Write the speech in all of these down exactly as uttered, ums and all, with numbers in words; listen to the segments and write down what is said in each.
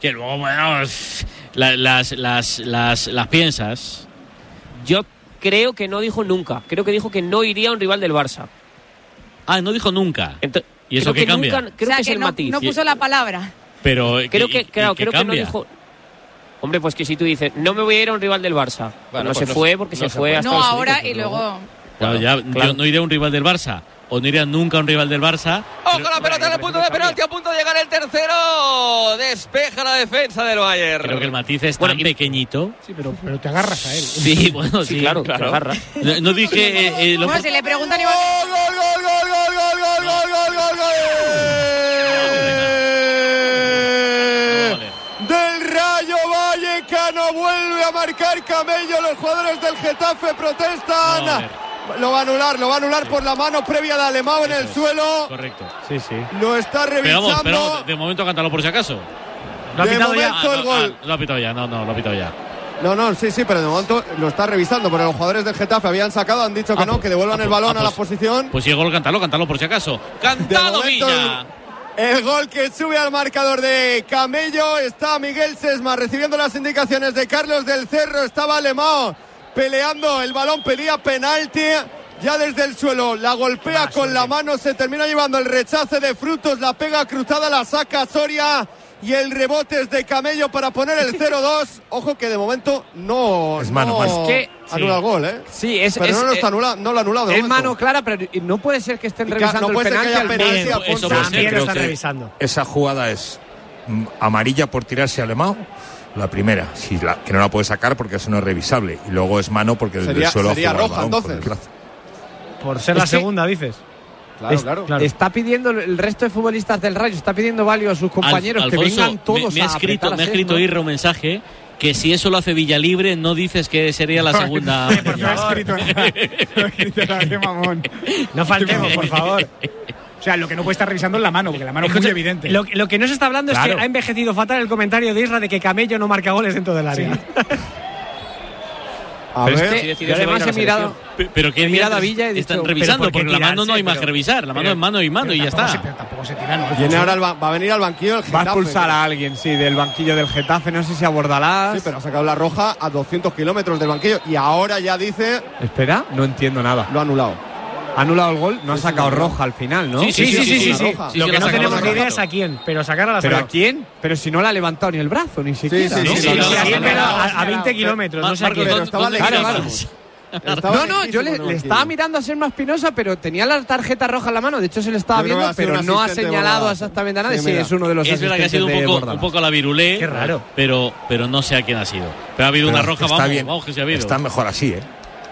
que luego, bueno, la, las, las, las, las piensas. Yo creo que no dijo nunca. Creo que dijo que no iría a un rival del Barça. Ah, no dijo nunca. Entonces, ¿Y eso qué cambia? Nunca, creo o sea, que es que el no, matiz. no puso la palabra. Pero creo que, claro, ¿qué creo que no dijo. Hombre, pues que si tú dices, no me voy a ir a un rival del Barça. Bueno, no pues se no, fue porque no se, se fue fue. a No Estados ahora Unidos, y luego. Claro, ya, claro. yo no iré a un rival del Barça o no iré nunca a un rival del Barça. ¡Ojo la pelota en el punto de penalti! A punto de llegar el tercero. Despeja la defensa del Bayern. Creo que el matiz es Bueno, tan y- pequeñito. Sí, pero, pero te agarras a él. Sí, bueno, sí, Sí, claro, te agarras. No, no dije. Eh, eh, lo- Bueno, si le preguntan igual. ¡Gol, gol, gol, gol, gol, gol, gol, gol, gol, gol! Del Rayo Vallecano vuelve a marcar Camello. Los jugadores del Getafe protestan. No, a ver. Lo va a anular, lo va a anular por la mano previa de Alemão en el suelo. Correcto. Sí, sí. Lo está Pero revisando. vamos, pero vamos, de momento cántalo por si acaso. ¿Lo ha De pitado ya? momento el no, gol. ah, lo ha pitado ya, no, no, lo ha pitado ya. No, no, sí, sí, pero de momento lo está revisando. Pero los jugadores del Getafe habían sacado, han dicho que Ah, no, pues- que devuelvan ah, el pues- balón ah, a la pues- posición. Pues si el gol, cántalo, cántalo por si acaso. De ¡Cántalo, momento, Villa! El gol que sube al marcador de Camello. Está Miguel Sesma recibiendo las indicaciones de Carlos del Cerro. Estaba Alemão peleando el balón, pedía penalti. Ya desde el suelo la golpea con la mano, se termina llevando el rechace de Frutos, la pega cruzada, la saca Soria y el rebote es de Camello para poner el cero dos. Ojo que de momento no, Es mano, no mano. Es que- anula sí. el gol, ¿eh? Sí, es. Pero es, no lo eh, está anula- no lo ha anulado. de es momento. mano clara, pero no puede ser que estén Y que revisando no puede el ser que penalti haya al penalti, medio. Alfonso. Eso puede ser, También lo creo están que revisando. Esa jugada es mm, amarilla por tirarse a Alemão. La primera, si la, que no la puede sacar porque eso no es revisable. Y luego es mano porque desde Sería- el suelo ha sería jugado el roja, balón con entonces. el brazo. Por ser Es la que- segunda, dices. Claro, Es- claro. claro. Está pidiendo el resto de futbolistas del Rayo, está pidiendo Valio a sus compañeros Al- que Alfonso, vengan todos me, me ha a escrito, apretar a me ha Sesma. escrito Irra un mensaje que si eso lo hace Villalibre no dices que sería la segunda. Por favor, ha escrito ha escrito nada, qué mamón. No faltemos, por favor. O sea, lo que no puede estar revisando es la mano, porque la mano es Escucha, muy evidente. Lo, lo que no se está hablando es Claro. que ha envejecido fatal el comentario de Isra de que Camello no marca goles dentro del área. A Pero es ver, que Sí, yo decidió además se va a he ir a la mirado. Pe- Pero que He mirado a Villa y he están dicho, revisando, ¿pero por qué porque la mano no hay tirarse? más que Pero- revisar. La mano pero- es mano y mano pero y ya tampoco está. se- pero tampoco se tira, ¿no? viene ahora el ba- va a venir al banquillo el Va Getafe. a expulsar a alguien, sí, del banquillo del Getafe. No sé si a Bordalás. Sí, pero ha sacado la roja a doscientos kilómetros del banquillo y ahora ya dice Espera, no entiendo nada. lo ha anulado. Ha anulado el gol, no ha Sí, sacado sí, roja al final, ¿no? Sí, sí, sí, sí, sí, una sí. roja. Sí, Lo sí, que la no sacó tenemos la ni idea roja. es a quién, pero sacar a la ¿Pero a sacado. quién? Pero si no le ha levantado ni el brazo, ni siquiera, sí, ¿no? sí, Sí, sí, sí, no, a no, quién, no, pero no, a, a no, veinte no, kilómetros, Ma- no sé a Marcos, quién. Pero estaba ¿dónde Claro, quedas? claro. Estaba No, no, yo lejísimo le, del le banquillo. estaba mirando a Serma Espinosa, pero tenía la tarjeta roja en la mano. De hecho, se le estaba Yo creo que viendo, ha sido pero un no ha asistente de señalado Bordalás. exactamente a nadie. Sí, Sí, mira. es uno de los Es verdad que ha asistentes sido un de poco, Bordalás. un poco a la virulé. Qué raro. Pero, pero no sé a quién ha sido. Pero ha habido Pero una roja, está vamos, bien. vamos que se ha habido. Está mejor así, ¿eh?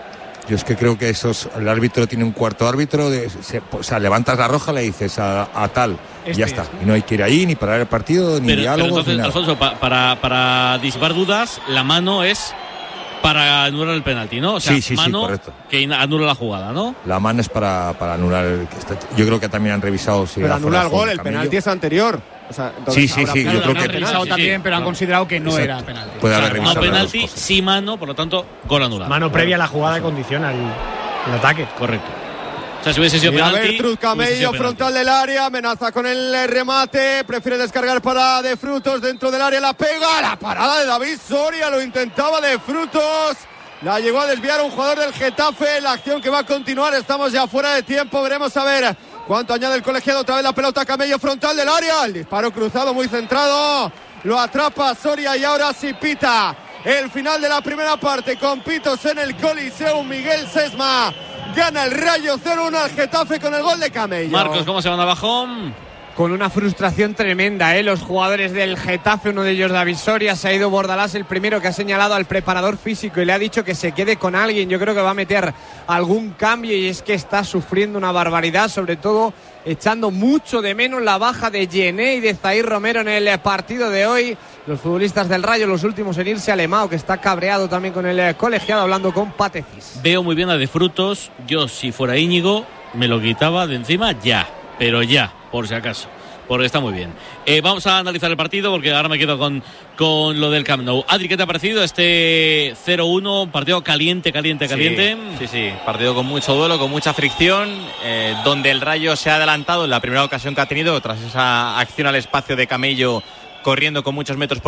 Yo es que creo que esos, el árbitro tiene un cuarto árbitro, de, se- o sea, levantas la roja, le dices a, a tal, y Este ya es. está. Y no hay que ir ahí, ni parar el partido, ni Pero, pero diálogo, entonces, ni nada. Alfonso, pa- para, para disipar dudas, la mano es para anular el penalti, ¿no? O sea, Sí, sí, sí, mano correcto. que in- anula la jugada, ¿no? La mano es para, para anular el que está. Yo creo que también han revisado si Pero era anula fuera el de juego gol, el Camello. penalti es anterior. O sea, entonces Sí, sí, habrá sí, penalti. yo creo Lo han que- revisado Sí, sí, también, sí, pero han claro. considerado que no Exacto. era penalti. Puede O sea, haber no revisado las dos penalti, cosas. sí mano, por lo tanto, gol anulado. Mano previa a la jugada condiciona el, el ataque. Correcto. O sea, si hubiese sido Mira, penalti. Bertrud hubiese Camello, sido penalti. frontal del área, amenaza con el eh, remate, prefiere descargar para De Frutos dentro del área, la pega, la parada de David Soria, lo intentaba De Frutos, la llegó a desviar un jugador del Getafe, la acción que va a continuar, estamos ya fuera de tiempo, veremos a ver cuánto añade el colegiado, otra vez la pelota Camello, frontal del área, el disparo cruzado muy centrado, lo atrapa Soria y ahora sí pita el final de la primera parte con pitos en el Coliseum, Miguel Sesma. Gana el Rayo cero uno al Getafe con el gol de Camello. Marcos, ¿cómo se van abajo? Con una frustración tremenda, ¿eh? Los jugadores del Getafe, uno de ellos David Soria, se ha ido Bordalás, el primero que ha señalado al preparador físico y le ha dicho que se quede con alguien. Yo creo que va a meter algún cambio y es que está sufriendo una barbaridad, sobre todo echando mucho de menos la baja de Yené y de Zaïr Romero en el partido de hoy. Los futbolistas del Rayo, los últimos en irse, Alemão, que está cabreado también con el colegiado, hablando con Patecis. Veo muy bien a De Frutos. Yo, si fuera Íñigo, me lo quitaba de encima ya. Pero ya, por si acaso. Porque está muy bien. Eh, vamos a analizar el partido porque ahora me quedo con, con lo del Camp Nou. Adri, ¿qué te ha parecido este cero uno? Partido caliente, caliente, caliente. Sí, sí, sí. Partido con mucho duelo, con mucha fricción, eh, donde el Rayo se ha adelantado en la primera ocasión que ha tenido tras esa acción al espacio de Camello corriendo con muchos metros por